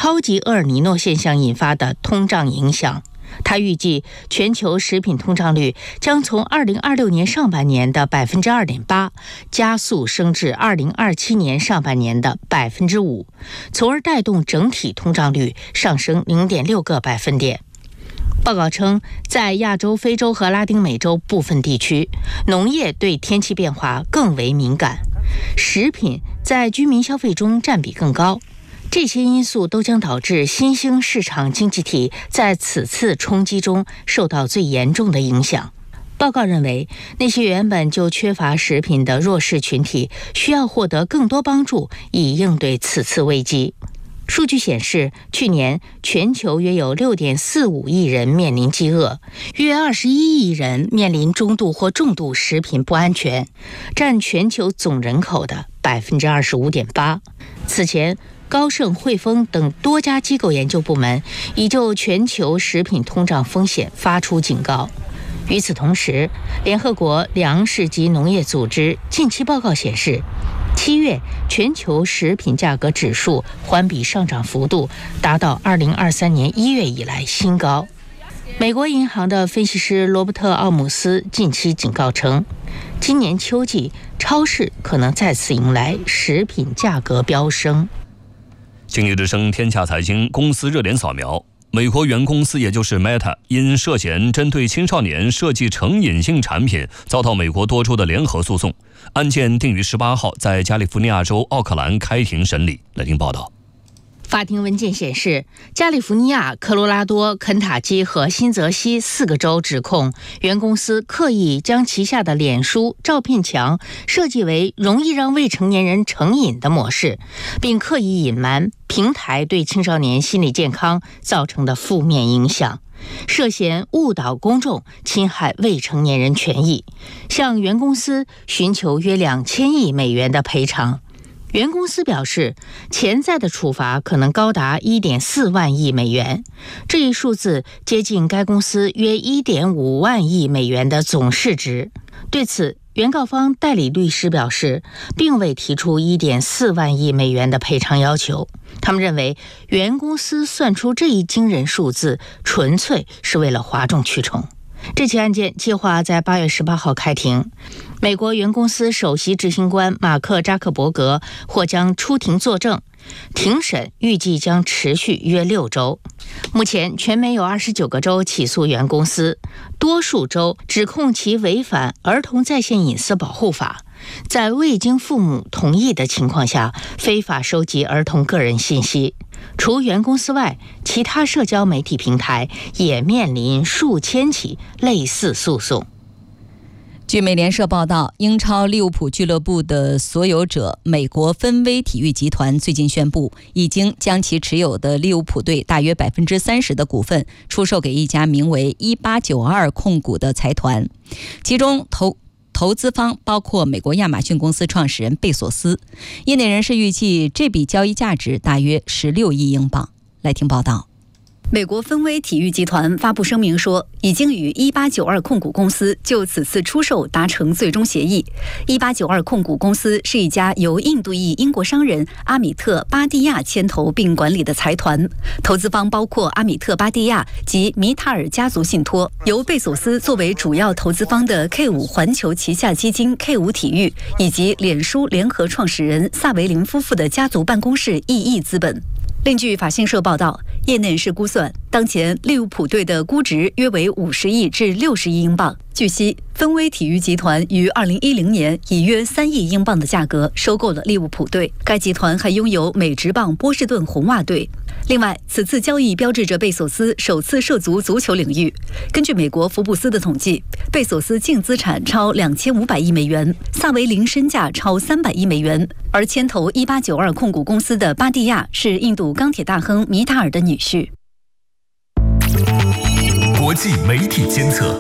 超级厄尔尼诺现象引发的通胀影响。他预计全球食品通胀率将从2026年上半年的 2.8% 加速升至2027年上半年的 5%， 从而带动整体通胀率上升 0.6个百分点。报告称，在亚洲、非洲和拉丁美洲部分地区，农业对天气变化更为敏感，食品在居民消费中占比更高。这些因素都将导致新兴市场经济体在此次冲击中受到最严重的影响。报告认为，那些原本就缺乏食品的弱势群体需要获得更多帮助，以应对此次危机。数据显示，去年全球约有 6.45 亿人面临饥饿，约21亿人面临中度或重度食品不安全，占全球总人口的 25.8%。此前，高盛、汇丰等多家机构研究部门已就全球食品通胀风险发出警告。与此同时，联合国粮食及农业组织近期报告显示，7月全球食品价格指数环比上涨幅度达到2023年1月以来新高。美国银行的分析师罗伯特·奥姆斯近期警告称，今年秋季超市可能再次迎来食品价格飙升。 经济之声天下财经公司热点扫描：美国原公司也就是 Meta 因涉嫌针对青少年设计成瘾性产品，遭到美国多州的联合诉讼。案件定于18号在加利福尼亚州奥克兰开庭审理。来听报道。 法庭文件显示，加利福尼亚、科罗拉多、肯塔基和新泽西4个州指控原公司刻意将旗下的脸书照片墙设计为容易让未成年人成瘾的模式，并刻意隐瞒平台对青少年心理健康造成的负面影响，涉嫌误导公众，侵害未成年人权益，向原公司寻求约2000亿美元的赔偿。原公司表示，潜在的处罚可能高达 1.4 万亿美元，这一数字接近该公司约 1.5 万亿美元的总市值。对此，原告方代理律师表示，并未提出 1.4 万亿美元的赔偿要求。他们认为，原公司算出这一惊人数字，纯粹是为了哗众取宠。这起案件计划在8月18号开庭。美国原公司首席执行官马克·扎克伯格或将出庭作证，庭审预计将持续约6周。目前，全美有29个州起诉原公司，多数州指控其违反《儿童在线隐私保护法》，在未经父母同意的情况下非法收集儿童个人信息。除原公司外，其他社交媒体平台也面临数千起类似诉讼。 据美联社报道，英超利物浦俱乐部的所有者美国芬威体育集团最近宣布，已经将其持有的利物浦队大约 30% 的股份出售给一家名为1892控股的财团，其中投资方包括美国亚马逊公司创始人贝索斯。业内人士预计这笔交易价值大约16亿英镑。来听报道。 美国芬威体育集团发布声明说，已经与1892控股公司就此次出售达成最终协议。1892控股公司是一家由印度裔英国商人阿米特·巴蒂亚牵头并管理的财团，投资方包括阿米特·巴蒂亚及米塔尔家族信托，由贝索斯作为主要投资方的 K5 环球旗下基金 K5 体育，以及脸书联合创始人萨维林夫妇的家族办公室EE资本。另据法新社报道，业内人士估算，当前利物浦队的估值约为50亿至60亿英镑。据悉，芬威体育集团于2010年以约3亿英镑的价格收购了利物浦队。该集团还拥有美职棒波士顿红袜队。另外，此次交易标志着贝索斯首次涉足足球领域。根据美国福布斯的统计，贝索斯净资产超2500亿美元，萨维林身价超300亿美元。而牵头1892控股公司的巴蒂亚是印度钢铁大亨米塔尔的女婿。 国际媒体监测。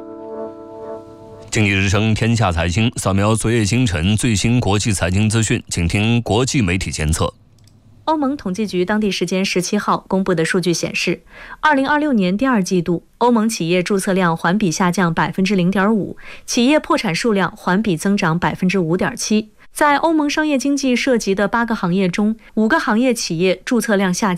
经济之声天下财经扫描昨夜今晨最新国际财经资讯，请听国际媒体监测。 欧盟统计局当地时间17号公布的数据显示，2026年第二季度，欧盟企业注册量环比下降 0.5%， 企业破产数量环比增长 5.7%。在欧盟商业经济涉及的8个行业中，5个行业企业注册量下降，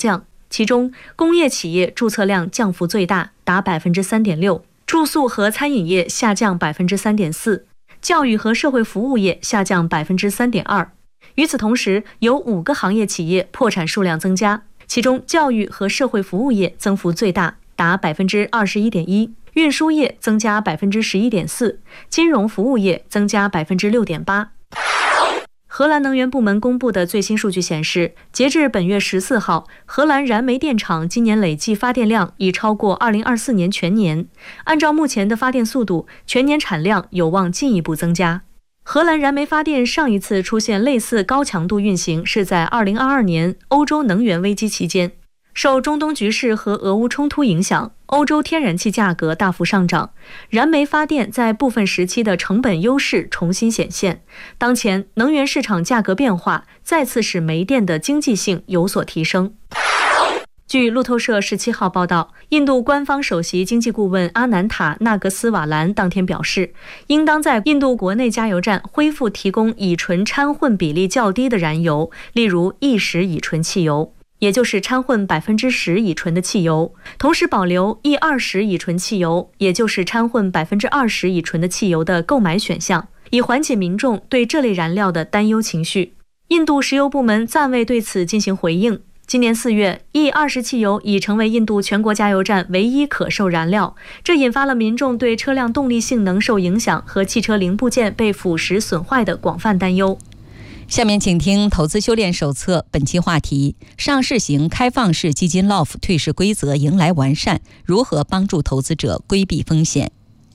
其中工业企业注册量降幅最大，达 3.6%， 住宿和餐饮业下降 3.4%， 教育和社会服务业下降 3.2%。 与此同时，有5个行业企业破产数量增加，其中教育和社会服务业增幅最大，达 21.1%， 运输业增加 11.4%， 金融服务业增加 6.8%。荷兰能源部门公布的最新数据显示，截至本月14号，荷兰燃煤电厂今年累计发电量已超过2024年全年。按照目前的发电速度，全年产量有望进一步增加。荷兰燃煤发电上一次出现类似高强度运行是在2022年欧洲能源危机期间。受中东局势和俄乌冲突影响，欧洲天然气价格大幅上涨，燃煤发电在部分时期的成本优势重新显现。当前能源市场价格变化再次使煤电的经济性有所提升。据路透社17号报道，印度官方首席经济顾问阿南塔·纳格斯瓦兰当天表示，应当在印度国内加油站恢复提供乙醇掺混比例较低的燃油，例如E10乙醇汽油，也就是掺混 10% 乙醇的汽油，同时保留E20乙醇汽油，也就是掺混 20% 乙醇的汽油的购买选项，以缓解民众对这类燃料的担忧情绪。印度石油部门暂未对此进行回应。今年4月 ，E20汽油已成为印度全国加油站唯一可售燃料，这引发了民众对车辆动力性能受影响和汽车零部件被腐蚀损坏的广泛担忧。 下面请听投资修炼手册，本期话题：上市型开放式基金 LOF 退市规则迎来完善，如何帮助投资者规避风险？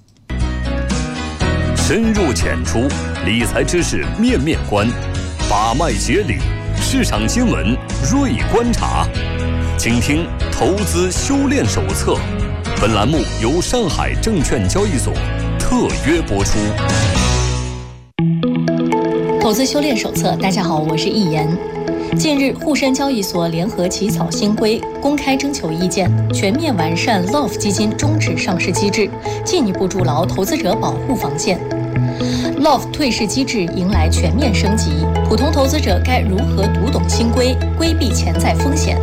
深入浅出，理财知识面面观，把脉解理，市场新闻锐观察。请听投资修炼手册，本栏目由上海证券交易所特约播出。 投资修炼手册，大家好，我是易言。近日，沪深交易所联合起草新规，公开征求意见，全面完善 LOF 基金终止上市机制，进一步筑牢投资者保护防线。LOF 退市机制迎来全面升级，普通投资者该如何读懂新规，规避潜在风险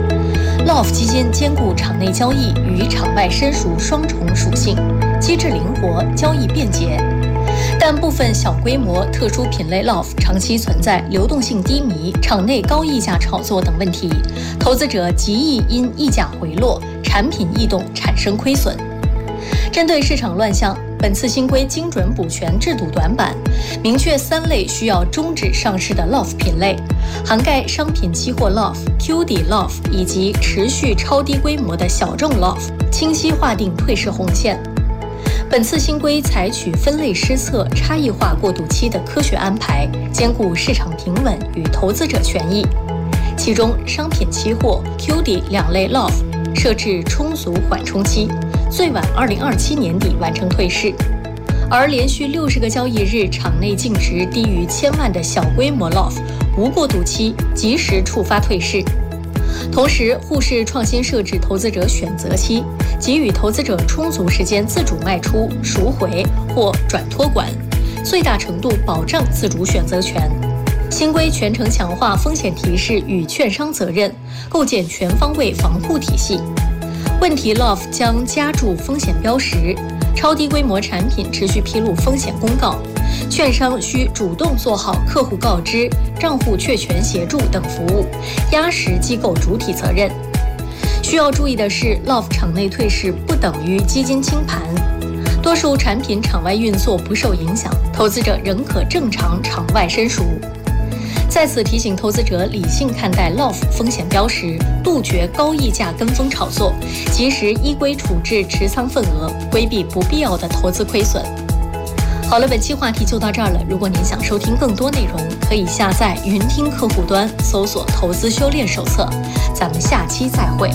？LOF 基金兼顾场内交易与场外申赎双重属性，机制灵活，交易便捷。但部分小规模特殊品类 LOF 长期存在流动性低迷、场内高溢价炒作等问题，投资者极易因溢价回落、产品异动产生亏损。针对市场乱象，本次新规精准补全制度短板，明确3类需要终止上市的 LOF 品类，涵盖商品期货 LOF、QD LOF 以及持续超低规模的小众 LOF， 清晰划定退市红线。本次新规采取分类施策、差异化过渡期的科学安排，兼顾市场平稳与投资者权益。其中，商品期货、QD 2类 LOF 设置充足缓冲期，最晚2027年底完成退市。而连续60个交易日场内净值低于1000万的小规模 LOF 无过渡期，及时触发退市。同时，沪市创新设置投资者选择期，给予投资者充足时间自主卖出、赎回或转托管，最大程度保障自主选择权。新规全程强化风险提示与券商责任，构建全方位防护体系。问题 LOF 将加注风险标识，超低规模产品持续披露风险公告，券商需主动做好客户告知、账户确权协助等服务，压实机构主体责任。需要注意的是 ，LOF 场内退市不等于基金清盘，多数产品场外运作不受影响，投资者仍可正常场外申赎。在此提醒投资者理性看待 LOF 风险标识，杜绝高溢价跟风炒作，及时依规处置持仓份额，规避不必要的投资亏损。好了，本期话题就到这儿了。如果您想收听更多内容，可以下载云听客户端，搜索“投资修炼手册”。咱们下期再会。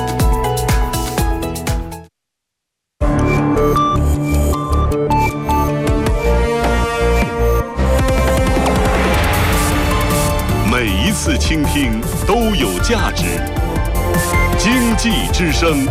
每一次倾听都有价值。经济之声。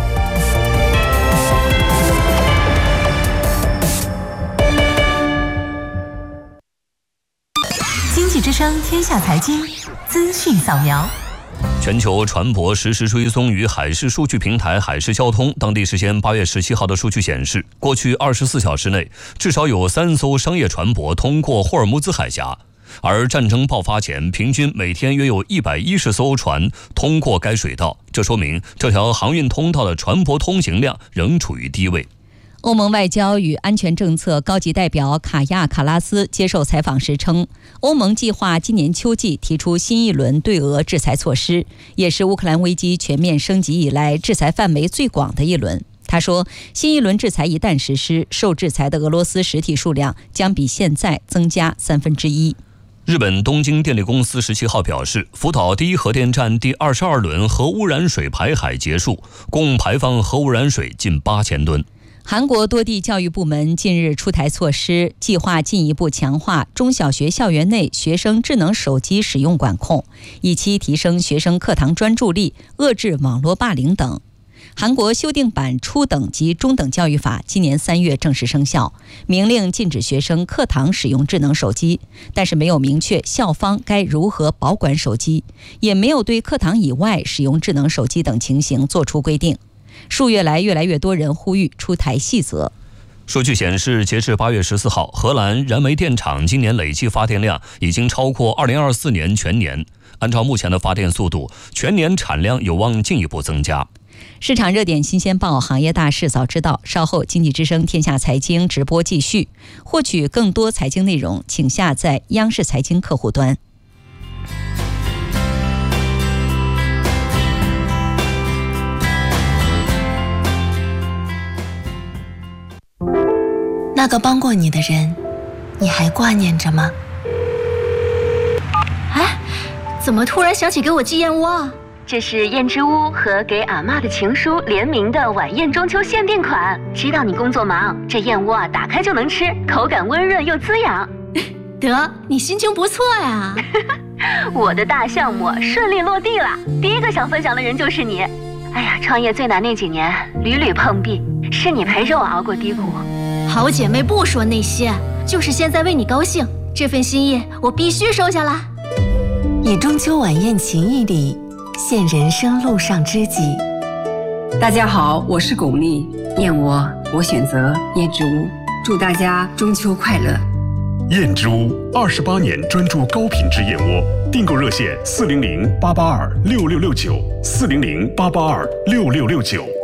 经济之声天下财经资讯扫描。 全球船舶实时追踪与海事数据平台海事交通当地时间8月17号的数据显示，过去24小时内至少有3艘商业船舶通过霍尔木兹海峡，而战争爆发前平均每天约有110艘船通过该水道，这说明这条航运通道的船舶通行量仍处于低位。 欧盟外交与安全政策高级代表卡亚卡拉斯接受采访时称，欧盟计划今年秋季提出新一轮对俄制裁措施，也是乌克兰危机全面升级以来制裁范围最广的一轮。他说，新一轮制裁一旦实施，受制裁的俄罗斯实体数量将比现在增加1/3。 日本东京电力公司17号表示，福岛第一核电站第22轮核污染水排海结束，共排放核污染水近8000吨。 韩国多地教育部门近日出台措施，计划进一步强化中小学校园内学生智能手机使用管控，以期提升学生课堂专注力，遏制网络霸凌等。韩国修订版初等及中等教育法今年3月正式生效，明令禁止学生课堂使用智能手机，但是没有明确校方该如何保管手机，也没有对课堂以外使用智能手机等情形作出规定。数月来，越来越多人呼吁出台细则。 数据显示，截至8月14号，荷兰燃煤电厂今年累计发电量已经超过2024年全年。按照目前的发电速度，全年产量有望进一步增加。 市场热点新鲜报，行业大事早知道。稍后经济之声天下财经直播继续。获取更多财经内容，请下载央视财经客户端。 那个帮过你的人，你还挂念着吗？ 哎，怎么突然想起给我寄燕窝啊？ 这是燕之屋和给阿嬷的情书联名的晚宴中秋限定款。知道你工作忙，这燕窝啊打开就能吃，口感温润又滋养。 得，你心情不错呀。 我的大项目顺利落地了，第一个想分享的人就是你。哎呀，创业最难那几年屡屡碰壁，是你陪着我熬过低谷。 好姐妹不说那些，就是现在为你高兴，这份心意我必须收下啦。 以中秋晚宴情谊里现人生路上知己。 大家好，我是巩俐，燕窝我选择燕之屋，祝大家中秋快乐。 燕之屋28年专注高品质燕窝，订购热线400-882-6669，400-882-6669。